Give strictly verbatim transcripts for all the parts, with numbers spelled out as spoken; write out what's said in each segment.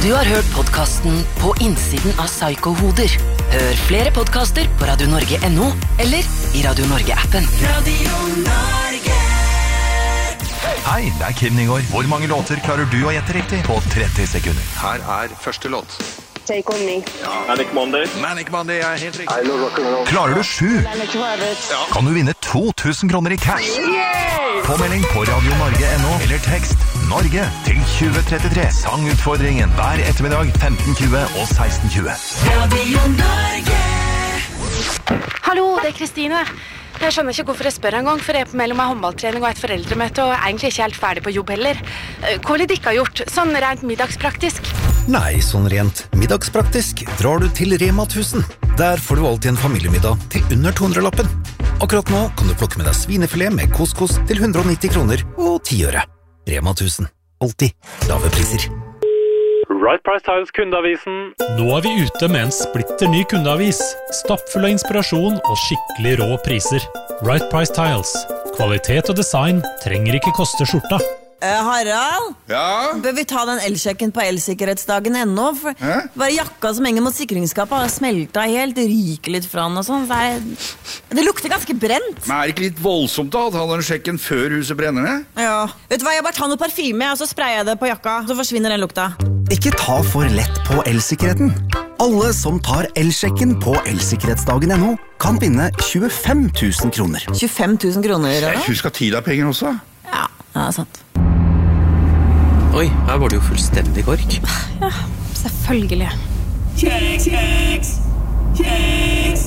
Du har hørt podcasten På innsiden av Psycho-hoder. Hør flere podcaster på radio norge punktum no eller i Radio Norge-appen. Radio Norge. Hei, det er Kim Nygaard. Hvor mange låter klarer du å gjette riktig på tretti sekunder? Her er første låt. Take on me. Ja. Manic Monday. Manic Monday er helt riktig. Klarer du sju? Ja. Kan du vinne to tusen kroner i cash? Påmelding på Radio Norge punktum no eller tekst Norge til tjue trettitre. Sangutfordringen hver ettermiddag femten tjue og seksten tjue. Radio Norge. Hallo, det er Kristine. Jeg skjønner ikke hvorfor jeg spør en gang, for jeg er på mellom en håndballtrening og et foreldremøte, og egentlig ikke helt ferdig på jobb heller. Hva har dere gjort, sånn rent middagspraktisk? Nei, sånn rent middagspraktisk drar du til Rema tusen. Der får du alltid en familiemiddag til under to hundre-lappen. Akkurat nå kan du plukke med deg svinefilet med couscous til hundre og nitti kroner og ti øre. Rema tusen. Alltid lave priser. Right Price Tiles kundeavisen. Nå er vi ute med en splitter ny kundeavis. Stappfull av inspirasjon og skikkelig rå priser. Right Price Tiles. Kvalitet og design trenger ikke koste skjorta. Uh, Harald? Ja? Bør vi ta den eldsjekken på elsikkerhetsdagen ennå? For Hæ? bare jakka som henger mot sikringsskapet har smelta helt, ryker litt fra den og sånn. Det, er... det lukter ganske brent. Men er det ikke litt voldsomt da, å ta den sjekken før huset brenner ned? Ja. Vet du hva, jeg bare tar noe parfyme, og så sprayer jeg det på jakka, så forsvinner den lukta. Ikke ta for lett på elsikkerheten. Alle som tar elsjekken på elsikkerhetsdagen punktum no kan vinne tjuefem tusen kroner. tjuefem tusen kroner, eller? Husk at tid er penger også. Ja, det er sant. Oi, her var det jo fullstendig kork. Ja, selvfølgelig. Kjeks, kjeks, kjeks.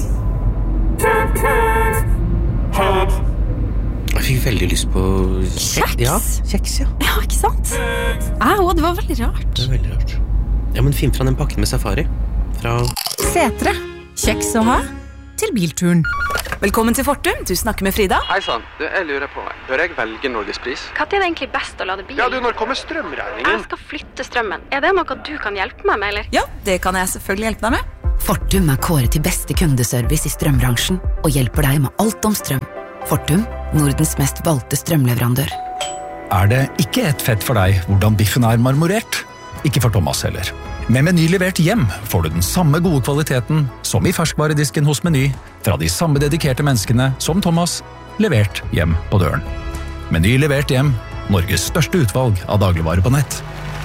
Jeg fikk veldig lyst på Kjeks? Ja, kjeks, ja. Ja, ikke sant? Ja, og det var veldig rart. Det er veldig rart. Ja, men finn fra den pakken med safari. Fra... Setre. Kjeks å ha til bilturen. Velkommen til Fortum, du snakker med Frida. Hei sann, du, jeg lurer på, bør jeg velge Norgespris? Hva er det egentlig best å lade bil? Ja, du, når kommer strømregningen? Jeg skal flytte strømmen. Er det noe du kan hjelpe meg med, eller? Ja, det kan jeg selvfølgelig hjelpe deg med. Fortum er kåret til beste kundeservice i strømbransjen og hjelper deg med alt om strøm. Fortum, Nordens mest valgte strømleverandør. Er det ikke et fett for deg hvordan biffen er marmorert? Ikke for Thomas heller. Med Meny levert hjem får du den samme gode kvaliteten som i ferskvaredisken hos Meny, fra de samme dedikerte menneskene som Thomas, levert hjem på døren. Meny levert hjem, Norges største utvalg av dagligvarer på nett.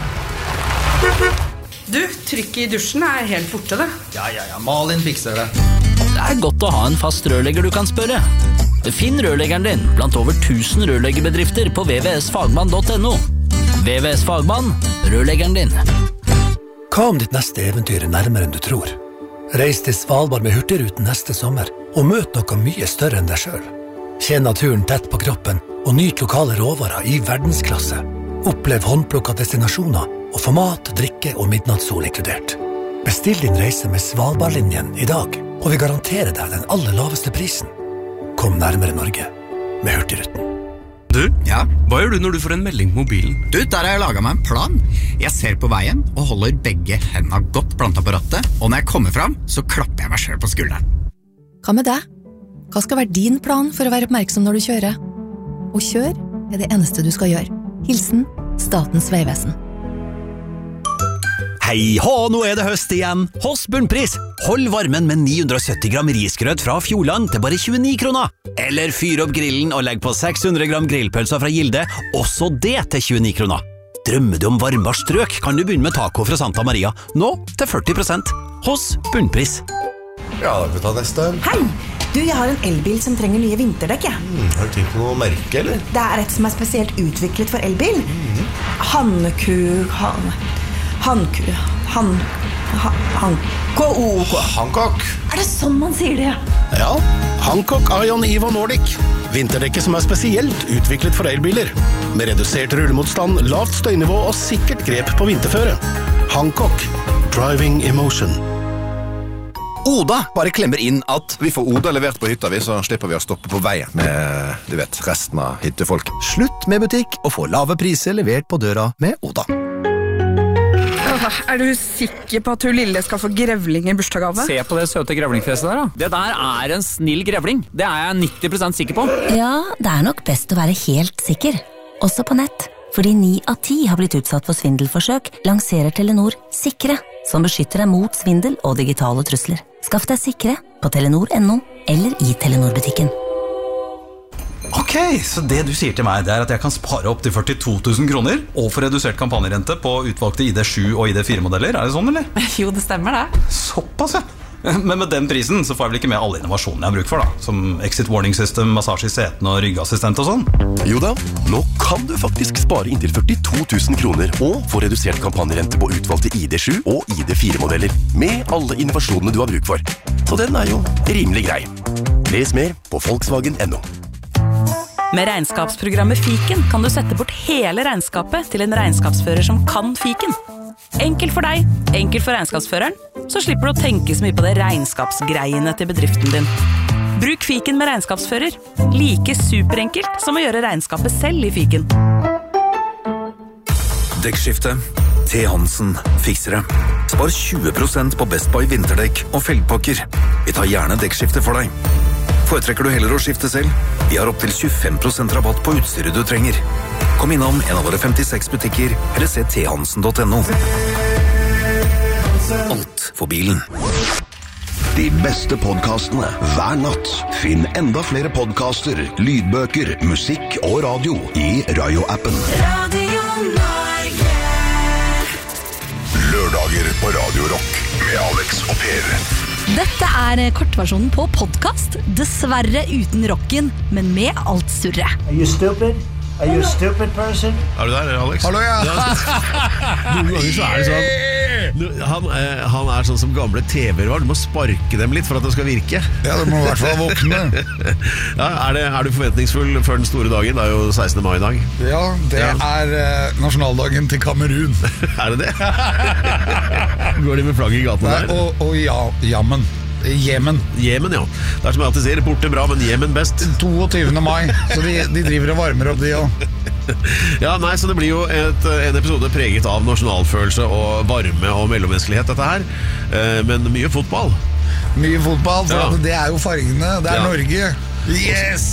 Du, trykket i dusjen er helt borte det. Ja, ja, ja, Malin fikser det. Det er godt å ha en fast rørlegger du kan spørre. Finn rørleggeren din blant over tusen rørleggerbedrifter på w w w punktum fagmann punktum no. W W S Fagmann, rørleggeren din. Hva om ditt neste eventyr er nærmere enn du tror? Reis til Svalbard med Hurtigruten neste sommer, og møt noe mye større enn deg selv. Kjenn naturen tett på kroppen, og nyt lokale råvarer i verdensklasse. Opplev håndplukka destinasjoner, og få mat, drikke og midnattssol inkludert. Bestill din reise med Svalbardlinjen i dag, og vi garanterer deg den aller laveste prisen. Kom nærmere Norge med Hurtigruten. Du, ja? Hva gjør du når du får en melding på mobilen? Du, der har jeg laget meg en plan. Jeg ser på veien og holder begge hendene godt plantet på rattet, og når jeg kommer fram, så klapper jeg meg selv på skulderen. Hva med deg? Hva skal være din plan for å være oppmerksom når du kjører? Og kjør er det eneste du skal gjøre. Hilsen Statens vegvesen. Hei hå, nå er det høst igjen. Hos Bunnpris. Hold varmen med ni hundre og sytti gram risgrøt fra Fjordland til bare tjueni kroner. Eller fyr opp grillen og legg på seks hundre gram grillpølser fra Gilde, også det til tjueni kroner. Drømmer du om varmbar strøk, kan du begynne med taco fra Santa Maria, nå til førti prosent. Hos Bunnpris. Ja, da kan vi ta neste. Hei! Du, jeg har en elbil som trenger nye vinterdekk, jeg. Mm, har du tenkt på noe merke, eller? Det er et som er spesielt utviklet for elbil. Mm. Hanneku... Han... Hanku... Han... Han... Han... K-O-K. Hancock. Er det sånn man sier det? Ja, Hancock Ion Evo Nordic. Vinterdekket som er spesielt utviklet for elbiler. Med redusert rullemotstand, lavt støynivå og sikkert grep på vinterføre. Hancock. Driving Emotion. Oda bare klemmer inn at vi får Oda levert på hytta vi, så slipper vi å stoppe på veien med, du vet, resten av hyttefolk. Slutt med butikk og få lave priser levert på døra med Oda. Er du sikker på at hun lille skal få grevling i bursdagsgave? Se på det søte grevlingfjeset der da. Det der er en snill grevling. Det er jeg nitti prosent sikker på. Ja, det er nok best å være helt sikker. Også på nett. Fordi ni av ti har blitt utsatt for svindelforsøk, lanserer Telenor Sikre, som beskytter deg mot svindel og digitale trusler. Skaff deg Sikre på telenor punktum no eller i Telenor-butikken. Ok, så det du sier til meg, det er at jeg kan spare opp til førtito tusen kroner og få redusert kampanjerente på utvalgte I D sju og I D fire modeller. Er det sånn, eller? Jo, det stemmer det. Såpass, ja. Men med den prisen så får jeg vel ikke med alle innovasjonene jeg har bruk for da, som exit warning system, massasje I setene og ryggassistent og sånn. Jo da, nå kan du faktisk spare inntil førtito tusen kroner og få redusert kampanjerente på utvalgte I D sju og I D fire modeller med alle innovasjonene du har bruk for. Så den er jo rimelig grei. Les mer på Volkswagen punktum no. Med regnskapsprogrammet Fiken kan du sette bort hele regnskapet til en regnskapsfører som kan Fiken. Enkelt for deg, enkelt for regnskapsføreren, så slipper du å tenke så mye på det regnskapsgreiene til bedriften din. Bruk Fiken med regnskapsfører. Like superenkelt som å gjøre regnskapet selv I Fiken. Dekkskifte. T. Hansen fikser det. Spar tjue prosent på Best Buy vinterdekk og felgpakker. Vi tar gjerne dekkskifte for deg. Foretrekker du heller å skifte selv? Vi har opp til tjuefem prosent rabatt på utstyret du trenger. Kom innom en av våre femtiseks butikker, eller se t hansen punktum no. Alt for bilen. De beste podcastene hver natt. Finn enda flere podcaster, lydbøker, musikk og radio I Rayo-appen. Radio Norge. Lørdager på Radio Rock med Alex og Per. Dette er kortversjonen på podcast, dessverre uten rocken, men med alt surre. Are you stupid? Are you a stupid person? Er du der, Alex? Hallo, ja. Noen ganger så er det sånn han, eh, han er sånn som gamle T V-er var. Du må sparke dem litt for at det skal virke. Ja, du må I hvert fall våkne. Ja, er, det, er du forventningsfull før den store dagen? Det er jo sekstende mai I dag. Ja, det ja. er eh, nasjonaldagen til Kamerun. Er det det? Går de med flagg I gaten der? Og, og ja, jammen. Jemen. Jemen, ja. Det er som jeg alltid sier, borte bra, men Jemen best. toogtyvende mai, så de, de driver og varmer opp de også. Ja, nei, så det blir jo et, en episode preget av nasjonalfølelse og varme og mellommenneskelighet, dette her. Men mye fotball. Mye fotball, for ja. det er jo fargene. Det er ja. Norge. Yes!